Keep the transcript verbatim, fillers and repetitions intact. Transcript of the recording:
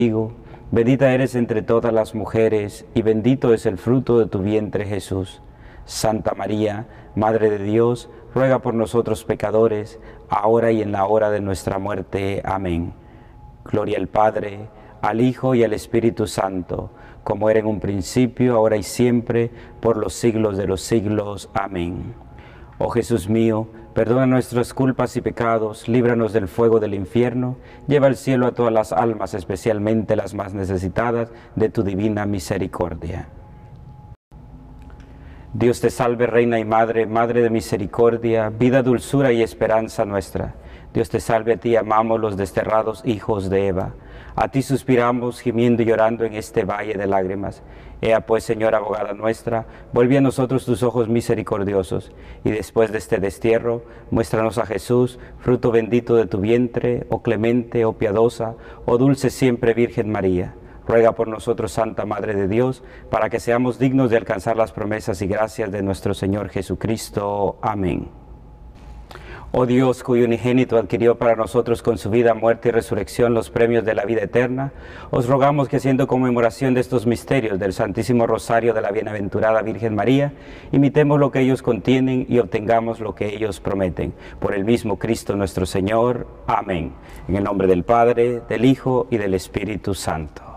contigo, bendita eres entre todas las mujeres, y bendito es el fruto de tu vientre, Jesús. Santa María, Madre de Dios, ruega por nosotros pecadores, ahora y en la hora de nuestra muerte. Amén. Gloria al Padre, al Hijo y al Espíritu Santo, como era en un principio, ahora y siempre, por los siglos de los siglos. Amén. Oh Jesús mío, perdona nuestras culpas y pecados, líbranos del fuego del infierno, lleva al cielo a todas las almas, especialmente las más necesitadas de tu divina misericordia. Dios te salve, Reina y Madre, Madre de misericordia, vida, dulzura y esperanza nuestra. Dios te salve, a ti amamos los desterrados hijos de Eva. A ti suspiramos, gimiendo y llorando en este valle de lágrimas. Ea pues, Señora abogada nuestra, vuelve a nosotros tus ojos misericordiosos, y después de este destierro, muéstranos a Jesús, fruto bendito de tu vientre, oh clemente, oh piadosa, oh dulce siempre Virgen María. Ruega por nosotros, Santa Madre de Dios, para que seamos dignos de alcanzar las promesas y gracias de nuestro Señor Jesucristo. Amén. Oh Dios, cuyo unigénito adquirió para nosotros con su vida, muerte y resurrección los premios de la vida eterna, os rogamos que, haciendo conmemoración de estos misterios del Santísimo Rosario de la Bienaventurada Virgen María, imitemos lo que ellos contienen y obtengamos lo que ellos prometen. Por el mismo Cristo nuestro Señor. Amén. En el nombre del Padre, del Hijo y del Espíritu Santo.